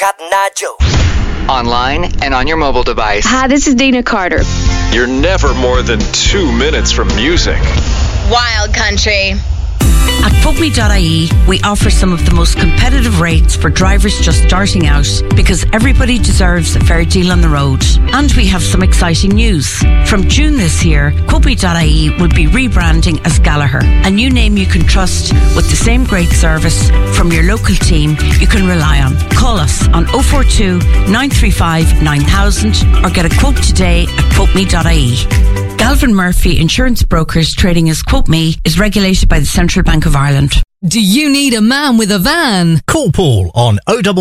Catenaccio. Online and on your mobile device. Hi, this is Dina Carter. You're never more than 2 minutes from music. Wild Country. At PubMe.ie, we offer some of the most competitive rates for drivers just starting out because everybody deserves a fair deal on the road. And we have some exciting news. From June this year, PubMe.ie will be rebranding as Gallagher, a new name you can trust with the same great service from your local team you can rely on. Call us on 042 935 9000 or get a quote today at PubMe.ie. Galvin Murphy Insurance Brokers trading as Quote Me is regulated by the Central Bank of Ireland. Do you need a man with a van? Call Paul on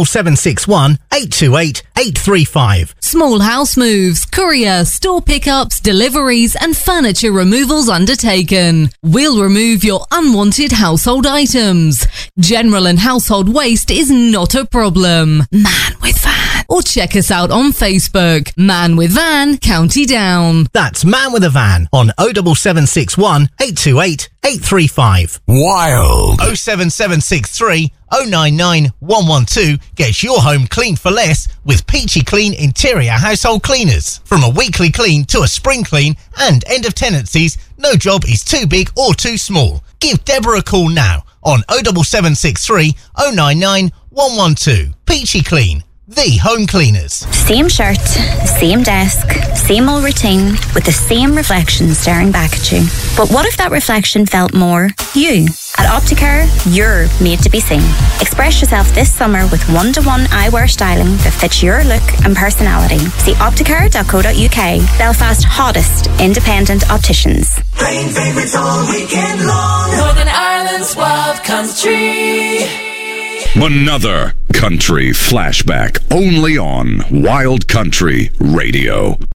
07761 828 835. Small house moves, courier, store pickups, deliveries and furniture removals undertaken. We'll remove your unwanted household items. General and household waste is not a problem. Man with Van. Or check us out on Facebook. Man with Van, County Down. That's Man with a Van on 07761 828 835. Wild. 07763 099 112 gets your home cleaned for less with Peachy Clean Interior Household Cleaners. From a weekly clean to a spring clean and end of tenancies, no job is too big or too small. Give Deborah a call now on 07763 099 112. Peachy Clean, the home cleaners. Same shirt, same desk, same old routine with the same reflection staring back at you. But what if that reflection felt more you? At Opticare, you're made to be seen. Express yourself this summer with one-to-one eyewear styling that fits your look and personality. See opticare.co.uk, Belfast's hottest independent opticians. Playing favorites all weekend long. Northern Ireland's Wild Country. Another country flashback only on Wild Country Radio.